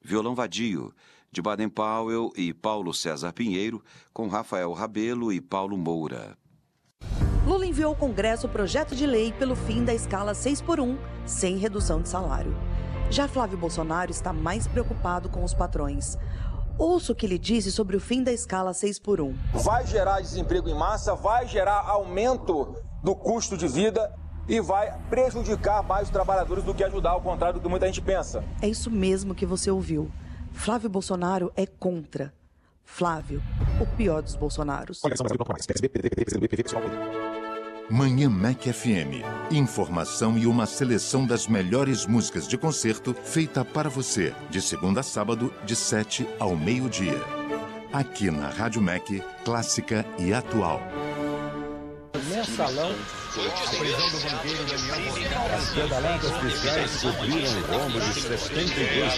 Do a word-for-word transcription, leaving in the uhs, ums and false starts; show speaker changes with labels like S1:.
S1: Violão Vadio, de Baden Powell e Paulo César Pinheiro, com Rafael Rabelo e Paulo Moura.
S2: Lula enviou ao Congresso o projeto de lei pelo fim da escala seis por um, sem redução de salário. Já Flávio Bolsonaro está mais preocupado com os patrões. Ouça o que ele disse sobre o fim da escala seis por um.
S3: Vai gerar desemprego em massa, vai gerar aumento do custo de vida e vai prejudicar mais os trabalhadores do que ajudar, ao contrário do que muita gente pensa.
S2: É isso mesmo que você ouviu. Flávio Bolsonaro é contra. Flávio, o pior dos Bolsonaros.
S4: Manhã Mac F M. Informação e uma seleção das melhores músicas de concerto feita para você, de segunda a sábado, de sete ao meio-dia. Aqui na Rádio Mac, clássica e atual.
S5: Mensalão, a prisão do banqueiro Daniel Moscatelli. As pedaladas fiscais cobriram o rombo de setenta e dois